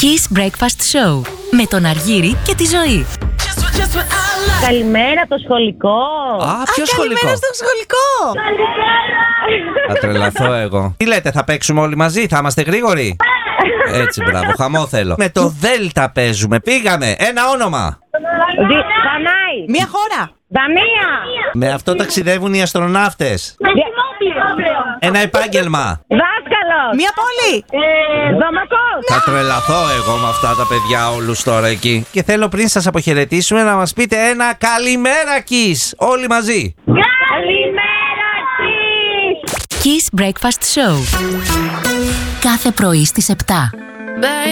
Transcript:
Kiss Breakfast Show με τον Αργύρη και τη Ζωή. Καλημέρα το σχολικό. Ποιο σχολικό? Καλημέρα στο σχολικό. Θα τρελαθώ εγώ. Τι λέτε, θα παίξουμε όλοι μαζί, θα είμαστε γρήγοροι? Έτσι, μπράβο, χαμό θέλω. Με το Δέλτα παίζουμε, πήγαμε. Ένα όνομα. Δανάη. Μία χώρα. Δανία. Με αυτό ταξιδεύουν οι αστροναύτες. Ένα επάγγελμα. Δάσκαλος. Μία πόλη. Δομακός. Θα τρελαθώ εγώ με αυτά τα παιδιά όλους τώρα εκεί. Και θέλω πριν σας αποχαιρετήσουμε να μας πείτε ένα καλημέρα Kiss. Όλοι μαζί. Καλημέρα Kiss. Kiss Breakfast Show. Κάθε πρωί στις 7.